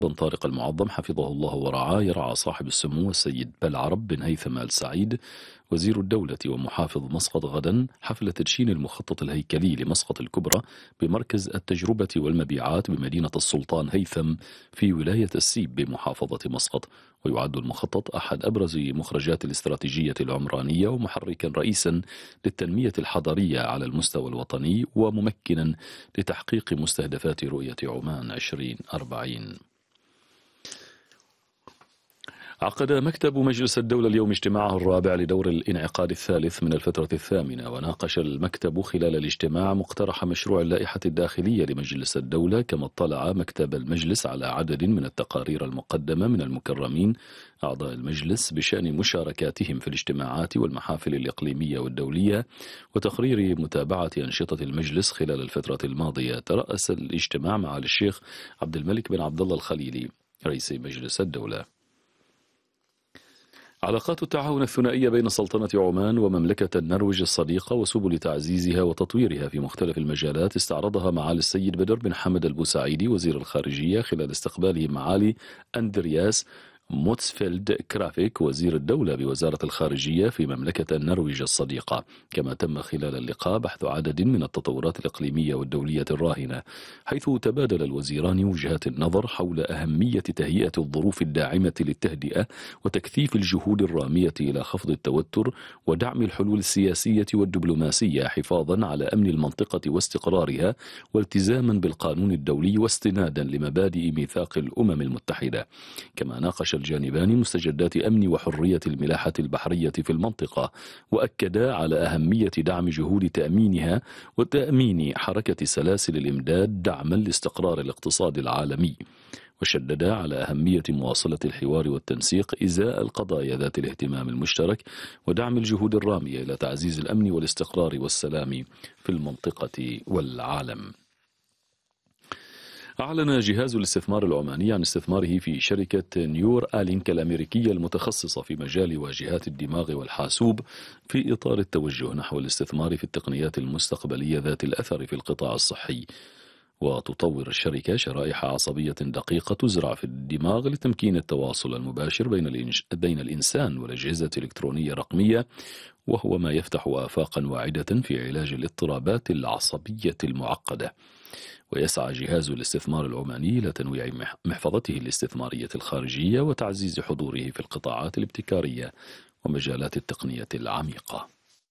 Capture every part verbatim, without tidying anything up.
بن طارق المعظم حفظه الله ورعاه يرعى صاحب السمو السيد بلعرب بن هيثم آل سعيد وزير الدولة ومحافظ مسقط غدا حفل تدشين المخطط الهيكلي لمسقط الكبرى بمركز التجربة والمبيعات بمدينة السلطان هيثم في ولاية السيب بمحافظة مسقط. ويعد المخطط أحد أبرز مخرجات الاستراتيجية العمرانية ومحركا رئيسا للتنمية الحضرية على المستوى الوطني وممكنا لتحقيق مستهدفات رؤية عمان عشرين أربعين. عقد مكتب مجلس الدولة اليوم اجتماعه الرابع لدور الانعقاد الثالث من الفترة الثامنة، وناقش المكتب خلال الاجتماع مقترح مشروع اللائحة الداخلية لمجلس الدولة. كما اطلع مكتب المجلس على عدد من التقارير المقدمة من المكرمين أعضاء المجلس بشأن مشاركاتهم في الاجتماعات والمحافل الإقليمية والدولية وتقرير متابعة أنشطة المجلس خلال الفترة الماضية. ترأس الاجتماع معالي الشيخ عبد الملك بن عبد الله الخليلي رئيس مجلس الدولة. علاقات التعاون الثنائية بين سلطنة عمان ومملكة النرويج الصديقة وسبل تعزيزها وتطويرها في مختلف المجالات استعرضها معالي السيد بدر بن حمد البوسعيدي وزير الخارجية خلال استقباله معالي أندرياس موتسفيلد كرافيك وزير الدولة بوزارة الخارجية في مملكة النرويج الصديقة. كما تم خلال اللقاء بحث عدد من التطورات الإقليمية والدولية الراهنة، حيث تبادل الوزيران وجهات النظر حول أهمية تهيئة الظروف الداعمة للتهدئة وتكثيف الجهود الرامية إلى خفض التوتر ودعم الحلول السياسية والدبلوماسية حفاظا على أمن المنطقة واستقرارها والتزاما بالقانون الدولي واستنادا لمبادئ ميثاق الأمم المتحدة. كما ناقش الجانبان مستجدات أمن وحرية الملاحة البحرية في المنطقة، وأكدا على أهمية دعم جهود تأمينها وتأمين حركة سلاسل الإمداد دعما لاستقرار الاقتصاد العالمي. وشددا على أهمية مواصلة الحوار والتنسيق إزاء القضايا ذات الاهتمام المشترك ودعم الجهود الرامية إلى تعزيز الأمن والاستقرار والسلام في المنطقة والعالم. أعلن جهاز الاستثمار العماني عن استثماره في شركة نيور آلينك الأمريكية المتخصصة في مجال واجهات الدماغ والحاسوب في إطار التوجه نحو الاستثمار في التقنيات المستقبلية ذات الأثر في القطاع الصحي. وتطور الشركة شرائح عصبية دقيقة تزرع في الدماغ لتمكين التواصل المباشر بين, الإنش... بين الإنسان والأجهزة الإلكترونية الرقمية، وهو ما يفتح آفاقا واعدة في علاج الاضطرابات العصبية المعقدة. ويسعى جهاز الاستثمار العماني إلى تنويع محفظته الاستثمارية الخارجية وتعزيز حضوره في القطاعات الابتكارية ومجالات التقنية العميقة.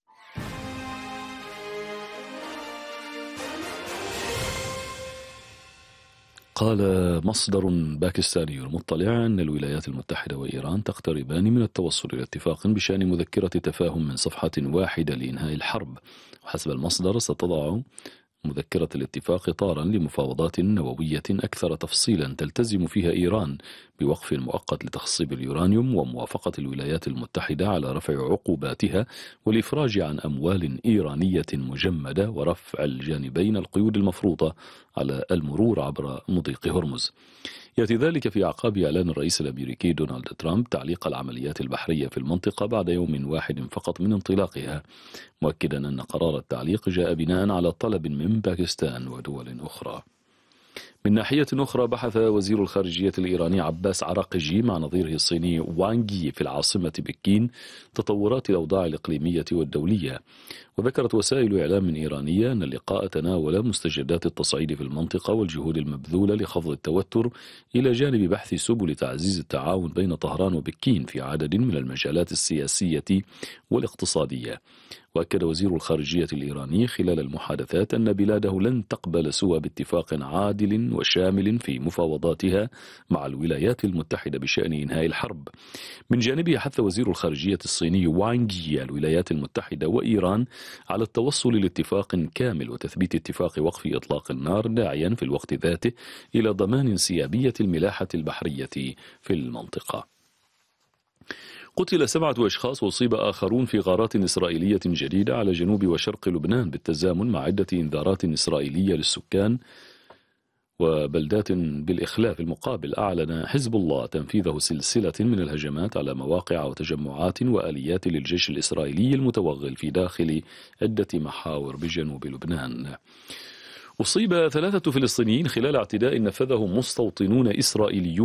قال مصدر باكستاني مطلع أن الولايات المتحدة وإيران تقتربان من التوصل إلى اتفاق بشأن مذكرة تفاهم من صفحة واحدة لإنهاء الحرب. وحسب المصدر ستضع مذكرة الاتفاق إطارا لمفاوضات نووية أكثر تفصيلا تلتزم فيها إيران بوقف مؤقت لتخصيب اليورانيوم وموافقة الولايات المتحدة على رفع عقوباتها والإفراج عن أموال إيرانية مجمدة ورفع الجانبين القيود المفروضة على المرور عبر مضيق هرمز. يأتي ذلك في أعقاب إعلان الرئيس الأمريكي دونالد ترامب تعليق العمليات البحرية في المنطقة بعد يوم واحد فقط من انطلاقها، مؤكدا أن قرار التعليق جاء بناء على طلب من باكستان ودول أخرى. من ناحية أخرى بحث وزير الخارجية الإيراني عباس عراقجي مع نظيره الصيني وانغ يي في العاصمة بكين تطورات الأوضاع الإقليمية والدولية. وذكرت وسائل إعلام إيرانية أن اللقاء تناول مستجدات التصعيد في المنطقة والجهود المبذولة لخفض التوتر إلى جانب بحث سبل تعزيز التعاون بين طهران وبكين في عدد من المجالات السياسية والاقتصادية. وأكد وزير الخارجية الإيراني خلال المحادثات أن بلاده لن تقبل سوى باتفاق عادل وشامل في مفاوضاتها مع الولايات المتحدة بشأن إنهاء الحرب. من جانبه حث وزير الخارجية الصيني وانغ يي الولايات المتحدة وإيران على التوصل لاتفاق كامل وتثبيت اتفاق وقف إطلاق النار، داعيا في الوقت ذاته إلى ضمان انسيابية الملاحة البحرية في المنطقة. قتل سبعة أشخاص وأصيب آخرون في غارات إسرائيلية جديدة على جنوب وشرق لبنان بالتزامن مع عدة إنذارات إسرائيلية للسكان وبلدات بالإخلاف المقابل. أعلن حزب الله تنفيذه سلسلة من الهجمات على مواقع وتجمعات وآليات للجيش الإسرائيلي المتوغل في داخل عدة محاور بجنوب لبنان. أصيب ثلاثة فلسطينيين خلال اعتداء نفذه مستوطنون إسرائيليون